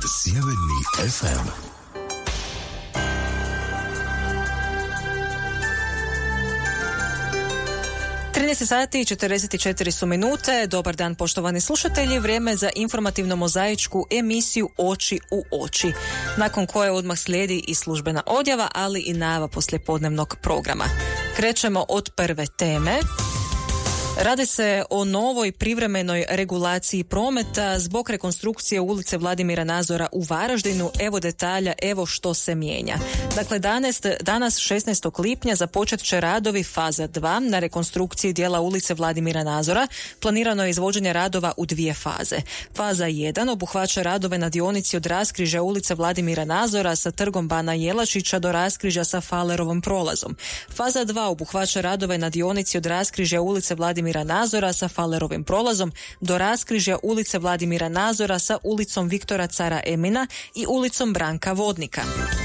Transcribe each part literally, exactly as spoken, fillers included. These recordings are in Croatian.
Sjeverni ef em. trinaest sati i četrdeset četiri su minute. Dobar dan, poštovani slušatelji. Vrijeme za informativno-mozaičku emisiju Oči u oči, nakon koje odmah slijedi i službena odjava, ali i najava poslijepodnevnog programa. Krećemo od prve teme. Radi se o novoj privremenoj regulaciji prometa zbog rekonstrukcije ulice Vladimira Nazora u Varaždinu. Evo detalja, evo što se mijenja. Dakle, danas, danas šesnaestog lipnja započet će radovi faza dva na rekonstrukciji dijela ulice Vladimira Nazora. Planirano je izvođenje radova u dvije faze. Faza jedan obuhvaća radove na dionici od raskrižja ulice Vladimira Nazora sa trgom Bana Jelačića do raskrižja sa Falerovom prolazom. Faza dva obuhvaća radove na dionici od raskrižja ulice Vladimira Nazora sa Falerovim prolazom do raskrižja ulice Vladimira Nazora sa ulicom Viktora Cara Emina i ulicom Branka Vodnika.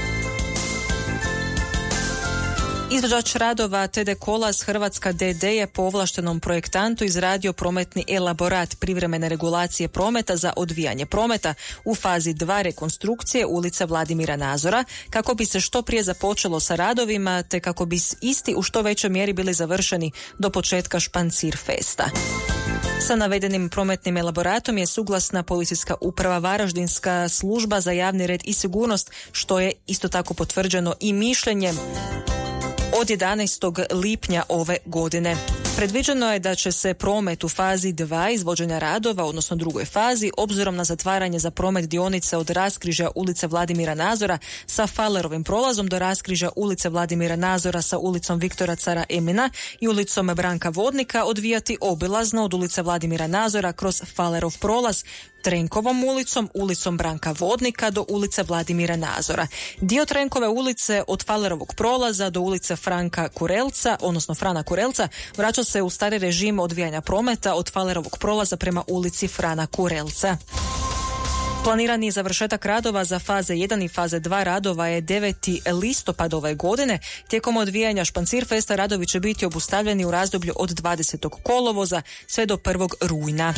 Izvođač radova T D Kolas Hrvatska D D je po ovlaštenom projektantu izradio prometni elaborat privremene regulacije prometa za odvijanje prometa u fazi dva rekonstrukcije ulice Vladimira Nazora, kako bi se što prije započelo sa radovima te kako bi isti u što većoj mjeri bili završeni do početka Špancir festa. Sa navedenim prometnim elaboratom je suglasna Policijska uprava Varaždinska služba za javni red i sigurnost, što je isto tako potvrđeno i mišljenjem od jedanaestog lipnja ove godine. Predviđeno je da će se promet u fazi dva izvođenja radova, odnosno drugoj fazi, obzirom na zatvaranje za promet dionice od raskrižja ulice Vladimira Nazora sa Falerovim prolazom do raskrižja ulice Vladimira Nazora sa ulicom Viktora Cara Emina i ulicom Branka Vodnika odvijati obilazno od ulice Vladimira Nazora kroz Falerov prolaz, Trenkovom ulicom, ulicom Branka Vodnika do ulice Vladimira Nazora. Dio Trenkove ulice od Falerovog prolaza do ulice Franka Kurelca, odnosno Frana Kurelca, vraća se u stari režim odvijanja prometa od Falerovog prolaza prema ulici Frana Kurelca. Planirani završetak radova za faze jedan i faze dva radova je deveti listopad ove godine. Tijekom odvijanja Špancir festa radovi će biti obustavljeni u razdoblju od dvadesetog kolovoza sve do prvog rujna.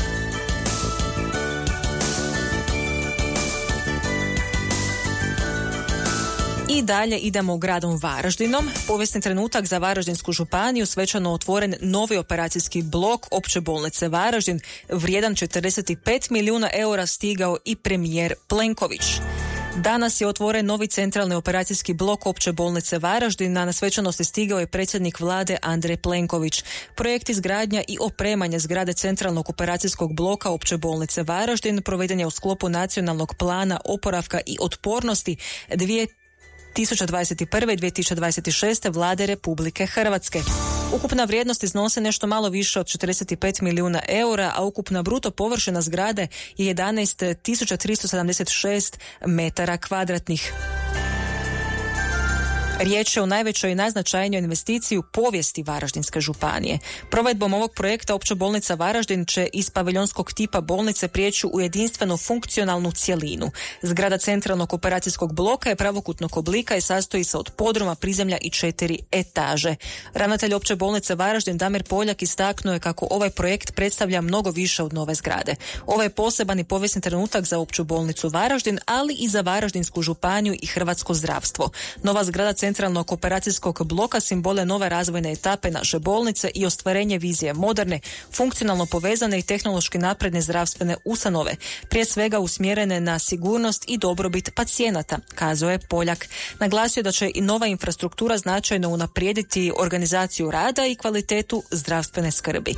I dalje idemo gradom Varaždinom. Povijesni trenutak za Varaždinsku županiju, svečano otvoren novi operacijski blok Opće bolnice Varaždin, vrijedan četrdeset pet milijuna eura, stigao i premijer Plenković. Danas je otvoren novi centralni operacijski blok Opće bolnice Varaždina. Na svečanosti stigao je predsjednik vlade Andrej Plenković. Projekt izgradnja i opremanje zgrade centralnog operacijskog bloka Opće bolnice Varaždin proveden je u sklopu nacionalnog plana oporavka i otpornosti dvije tisuće dvadeset prve i dvije tisuće dvadeset šeste vlade Republike Hrvatske. Ukupna vrijednost iznosi nešto malo više od četrdeset pet milijuna eura, a ukupna bruto površina zgrade je jedanaest tisuća tristo sedamdeset šest metara kvadratnih. Riječ je o najvećoj i najznačajnijoj investiciji u povijesti Varaždinske županije. Provedbom ovog projekta Opća bolnica Varaždin će iz paviljonskog tipa bolnice prijeći u jedinstvenu funkcionalnu cjelinu. Zgrada centralnog operacijskog bloka je pravokutnog oblika i sastoji se od podruma, prizemlja i četiri etaže. Ravnatelj Opće bolnice Varaždin Damir Poljak istaknuo je kako ovaj projekt predstavlja mnogo više od nove zgrade. Ovo je poseban i povijesni trenutak za Opću bolnicu Varaždin, ali i za Varaždinsku županiju i hrvatsko zdravstvo. Nova zgrada centralnog operacijskog bloka simbole nove razvojne etape naše bolnice i ostvarenje vizije moderne, funkcionalno povezane i tehnološki napredne zdravstvene ustanove, prije svega usmjerene na sigurnost i dobrobit pacijenata, kazao je Poljak. Naglasio je da će i nova infrastruktura značajno unaprijediti organizaciju rada i kvalitetu zdravstvene skrbi.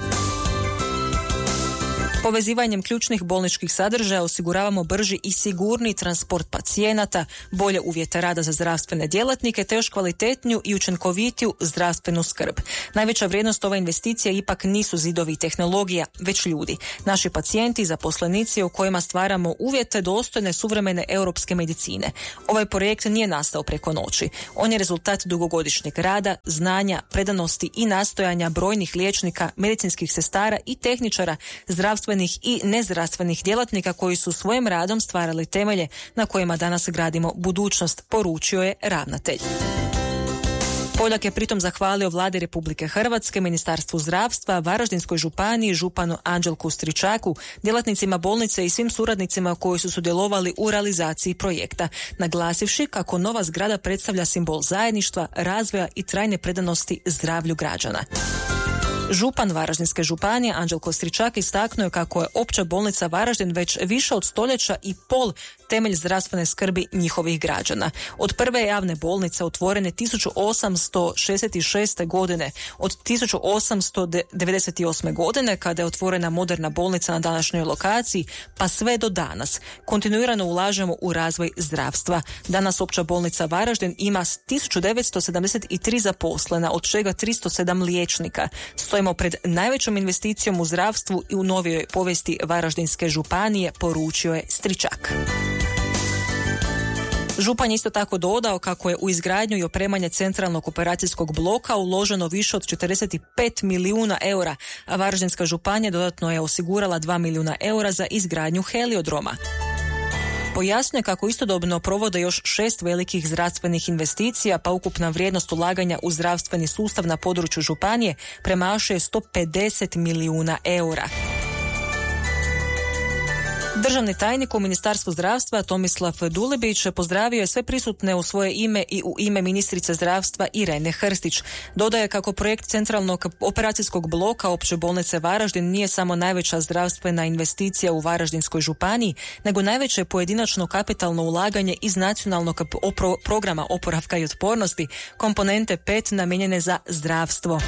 Povezivanjem ključnih bolničkih sadržaja osiguravamo brži i sigurniji transport pacijenata, bolje uvjete rada za zdravstvene djelatnike te još kvalitetniju i učinkovitiju zdravstvenu skrb. Najveća vrijednost ove investicije ipak nisu zidovi i tehnologija, već ljudi. Naši pacijenti i zaposlenici u kojima stvaramo uvjete dostojne suvremene europske medicine. Ovaj projekt nije nastao preko noći. On je rezultat dugogodišnjeg rada, znanja, predanosti i nastojanja brojnih liječnika, medicinskih sestara i tehničara, zdravstvenih i nezdravstvenih djelatnika koji su svojim radom stvarali temelje na kojima danas gradimo budućnost, poručio je ravnatelj. Poljak je pritom zahvalio Vladi Republike Hrvatske, Ministarstvu zdravstva, Varaždinskoj županiji, županu Anđelku Stričaku, djelatnicima bolnice i svim suradnicima koji su sudjelovali u realizaciji projekta, naglasivši kako nova zgrada predstavlja simbol zajedništva, razvoja i trajne predanosti zdravlju građana. Župan Varaždinske županije Anđelko Stričak istaknuo je kako je Opća bolnica Varaždin već više od stoljeća i pol temelj zdravstvene skrbi njihovih građana. Od prve javne bolnice otvorene tisuću osamsto šezdeset šeste. godine, od tisuću osamsto devedeset osme. godine kada je otvorena moderna bolnica na današnjoj lokaciji, pa sve do danas. Kontinuirano ulažemo u razvoj zdravstva. Danas Opća bolnica Varaždin ima tisuću devetsto sedamdeset tri zaposlena, od čega tristo sedam liječnika. Stojimo pred najvećom investicijom u zdravstvu i u novijoj povijesti Varaždinske županije, poručio je Stričak. Župan je isto tako dodao kako je u izgradnju i opremanje centralnog operacijskog bloka uloženo više od četrdeset pet milijuna eura, a Varaždinska županija dodatno je osigurala dva milijuna eura za izgradnju heliodroma. Pojasnio je kako istodobno provode još šest velikih zdravstvenih investicija, pa ukupna vrijednost ulaganja u zdravstveni sustav na području županije premašuje sto pedeset milijuna eura. Državni tajnik u Ministarstvu zdravstva Tomislav Dulibić pozdravio je sve prisutne u svoje ime i u ime ministrice zdravstva Irene Hrstić. Dodaje kako projekt centralnog operacijskog bloka Opće bolnice Varaždin nije samo najveća zdravstvena investicija u Varaždinskoj županiji, nego najveće pojedinačno kapitalno ulaganje iz nacionalnog opro- programa oporavka i otpornosti, komponente pet namijenjene za zdravstvo.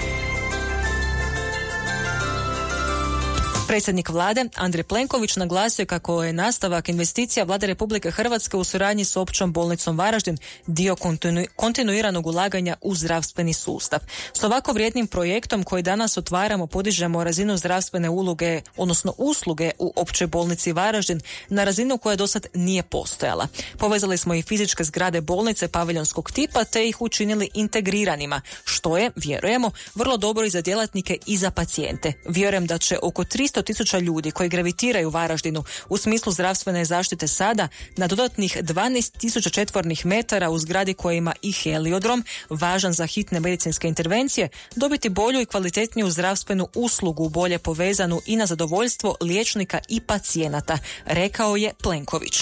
Predsjednik vlade Andrej Plenković naglasio kako je nastavak investicija Vlade Republike Hrvatske u suradnji s Općom bolnicom Varaždin dio kontinu, kontinuiranog ulaganja u zdravstveni sustav. S ovako vrijednim projektom koji danas otvaramo podižemo razinu zdravstvene uloge, odnosno usluge u Općoj bolnici Varaždin na razinu koja do sad nije postojala. Povezali smo i fizičke zgrade bolnice paviljonskog tipa te ih učinili integriranima, što je, vjerujemo, vrlo dobro i za djelatnike i za pacijente. Vjerujem da će oko tristo tisuća ljudi koji gravitiraju Varaždinu u smislu zdravstvene zaštite sada na dodatnih dvanaest tisuća četvornih metara u zgradi koja ima i heliodrom, važan za hitne medicinske intervencije, dobiti bolju i kvalitetniju zdravstvenu uslugu, bolje povezanu i na zadovoljstvo liječnika i pacijenata, rekao je Plenković.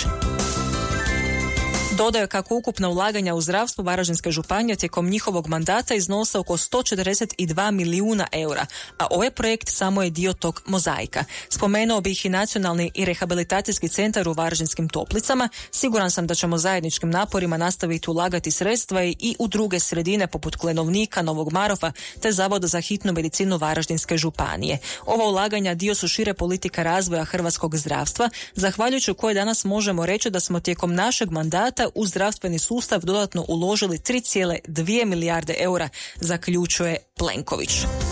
Dodao je kako ukupna ulaganja u zdravstvu Varaždinske županije tijekom njihovog mandata iznose oko sto četrdeset dva milijuna eura, a ovaj projekt samo je dio tog mozaika. Spomenuo bih i nacionalni i rehabilitacijski centar u Varaždinskim Toplicama. Siguran sam da ćemo zajedničkim naporima nastaviti ulagati sredstva i u druge sredine poput Klenovnika, Novog Marofa te Zavoda za hitnu medicinu Varaždinske županije. Ova ulaganja dio su šire politika razvoja hrvatskog zdravstva, zahvaljujući koje danas možemo reći da smo tijekom našeg mandata u zdravstveni sustav dodatno uložili tri zarez dvije milijarde eura, zaključuje Plenković.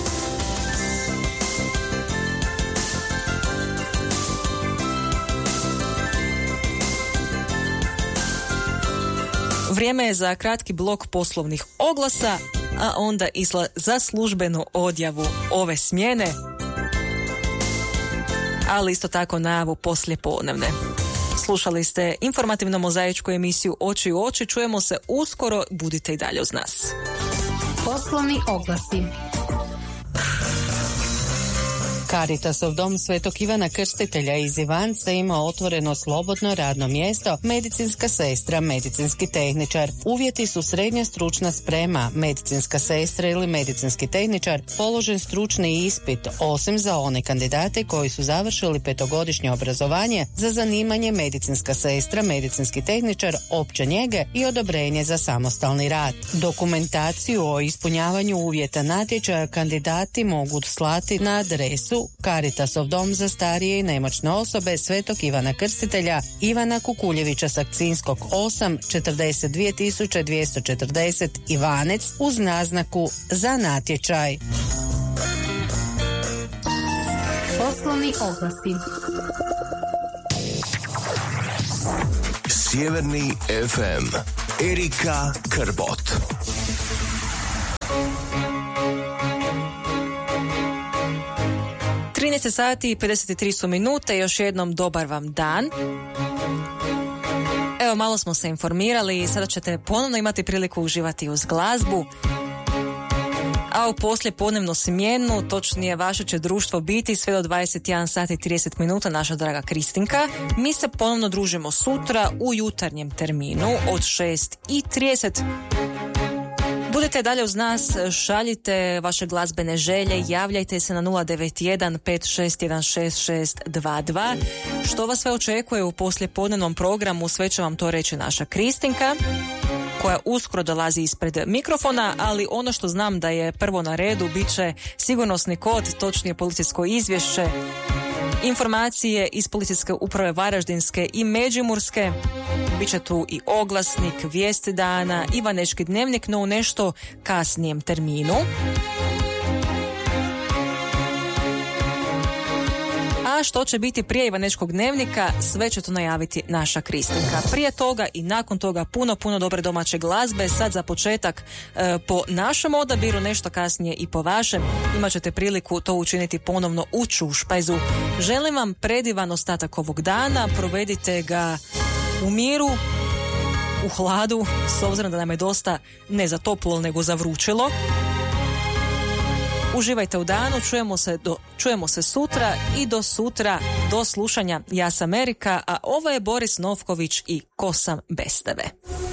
Vrijeme je za kratki blok poslovnih oglasa, a onda isla za službenu odjavu ove smjene, ali isto tako najavu poslijepodnevne. Slušali ste informativno mozaičku emisiju Oči u oči. Čujemo se uskoro, budite i dalje uz nas. Poslovni oglasi. Caritasov dom Svetog Ivana Krstitelja iz Ivance ima otvoreno slobodno radno mjesto medicinska sestra, medicinski tehničar. Uvjeti su srednja stručna sprema, medicinska sestra ili medicinski tehničar, položen stručni ispit, osim za one kandidate koji su završili petogodišnje obrazovanje za zanimanje medicinska sestra, medicinski tehničar opće njege i odobrenje za samostalni rad. Dokumentaciju o ispunjavanju uvjeta natječaja kandidati mogu slati na adresu Caritasov dom za starije i nemoćne osobe Svetog Ivana Krstitelja, Ivana Kukuljevića Sakcinskog osam, četrdeset dvije tisuće dvjesto četrdeset Ivanec uz naznaku za natječaj. Poslovni oglasi. Sjeverni ef em. Erika Krbot. trinaest sati i pedeset tri su minute, još jednom dobar vam dan. Evo Evo, malo smo se informirali i sada ćete ponovno imati priliku uživati uz glazbu. A u poslijepodnevnu smjenu, točnije vaše će društvo biti sve do dvadeset jedan sat i trideset minuta, naša draga Kristinka. Mi se ponovno družimo sutra u jutarnjem terminu od šest i trideset. Budete dalje uz nas, šaljite vaše glazbene želje, javljajte se na nula devet jedan pet šest jedan šest šest dva dva. Što vas sve očekuje u poslijepodnevnom programu, sve će vam to reći naša Kristinka, koja uskoro dolazi ispred mikrofona, ali ono što znam da je prvo na redu bit će sigurnosni kod, točnije policijsko izvješće, informacije iz policijske uprave Varaždinske i Međimurske, bit će tu i oglasnik, vijesti dana, Ivanečki dnevnik, no u nešto kasnijem terminu. A što će biti prije Ivanečkog dnevnika, sve će to najaviti naša Kristinka. Prije toga i nakon toga puno, puno dobre domaće glazbe. Sad za početak e, po našem odabiru, nešto kasnije i po vašem. Imat ćete priliku to učiniti ponovno u Čušpajzu. Želim vam predivan ostatak ovog dana. Provedite ga u miru, u hladu, s obzirom da nam je dosta ne za toplo, nego za vrućilo. Uživajte u danu, čujemo se, do, čujemo se sutra i do sutra, do slušanja. Ja sam Erika, a ovo je Boris Novković i Ko sam bez tebe.